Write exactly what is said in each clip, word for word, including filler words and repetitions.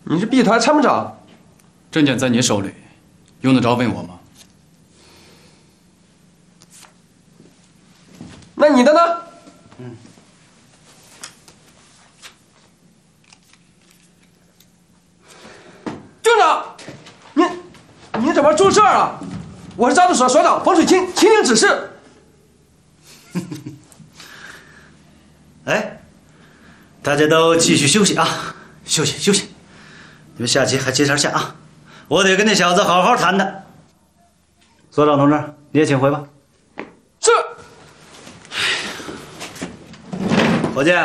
你是 B 团参谋长， 证件在你手里，用得着问我吗？ 那你的呢？ 嗯。 队长，你你怎么出事了？我是战斗所所长冯水清，请领指示。 哎，大家都继续休息啊，休息休息。你们下棋还接茬下啊！我得跟那小子好好谈谈。所长同志，你也请回吧。 是。 伙计，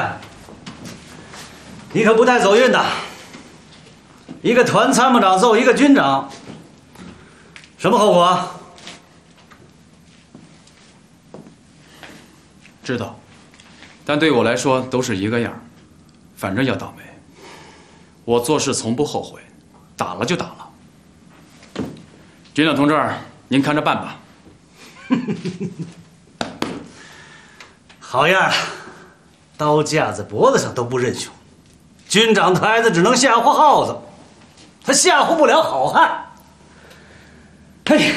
你可不太走运呐！一个团参谋长揍一个军长，什么后果啊？ 知道，但对我来说都是一个样，反正要倒霉。我做事从不后悔，打了就打了。军长同志，您看着办吧。 好样的，刀架在脖子上都不认凶，军长的孩子只能吓唬耗子，他吓唬不了好汉。哎呀，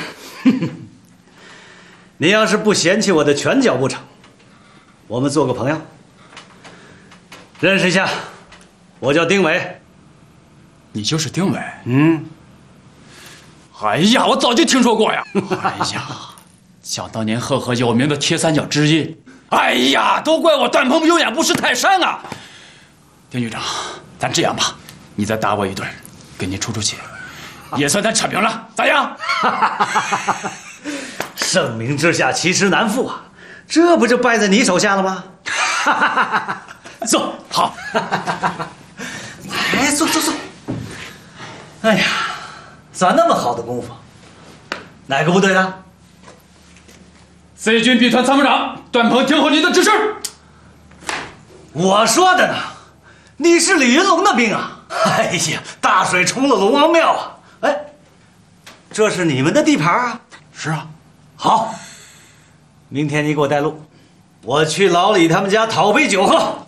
你要是不嫌弃我的拳脚不成，我们做个朋友，认识一下，我叫丁伟。 你就是丁伟？ 嗯。 哎呀，我早就听说过呀。哎呀，想当年赫赫有名的铁三角之一。哎呀，都怪我段鹏有眼不识泰山啊！丁局长，咱这样吧，你再打我一顿，给您出出气，也算咱扯平了，咋样？ 盛名之下，其实难副啊，这不就败在你手下了吗？坐，好。哎，坐坐坐。哎呀，咋那么好的功夫？哪个部队的 ？C 军 B 团参谋长段鹏，听候您的指示。 我说的呢，你是李云龙的兵啊！哎呀，大水冲了龙王庙啊！哎，这是你们的地盘啊？ 是啊。 好，明天你给我带路，我去老李他们家讨杯酒喝。